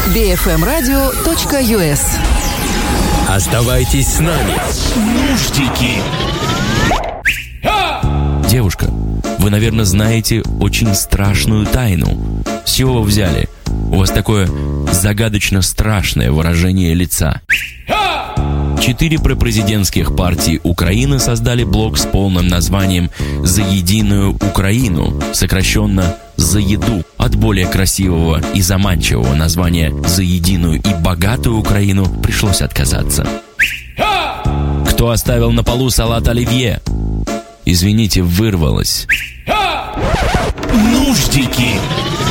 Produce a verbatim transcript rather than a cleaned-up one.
би эф эм радио точка ю эс. Оставайтесь с нами. Нуждики. Девушка, вы, наверное, знаете очень страшную тайну. С чего вы взяли? У вас такое загадочно страшное выражение лица. Четыре пропрезидентских партии Украины создали блок с полным названием «За единую Украину», сокращенно «За еду». От более красивого и заманчивого названия «За единую и богатую Украину» пришлось отказаться. Кто оставил на полу салат оливье? Извините, вырвалось. Нуждики.